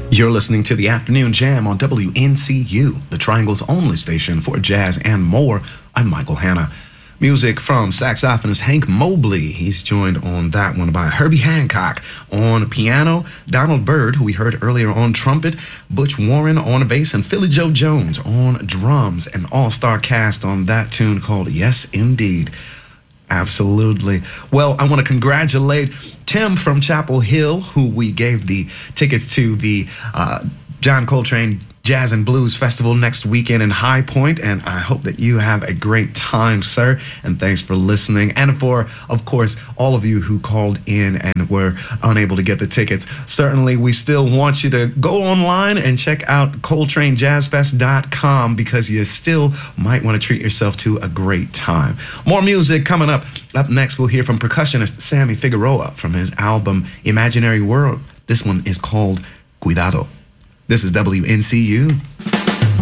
You're listening to the Afternoon Jam on WNCU, the Triangle's only station for jazz and more. I'm Michael Hanna. Music from saxophonist Hank Mobley. He's joined on that one by Herbie Hancock on piano, Donald Byrd, who we heard earlier on trumpet, Butch Warren on bass, and Philly Joe Jones on drums. An all-star cast on that tune called Yes Indeed. Absolutely. Well, I want to congratulate Tim from Chapel Hill, who we gave the tickets to the John Coltrane Jazz and Blues Festival next weekend in High Point, and I hope that you have a great time, sir, and thanks for listening. And for, of course, all of you who called in and were unable to get the tickets, certainly we still want you to go online and check out ColtraneJazzFest.com because you still might want to treat yourself to a great time. More music coming up. Up next, we'll hear from percussionist Sammy Figueroa from his album Imaginary World. This one is called Cuidado. This is WNCU.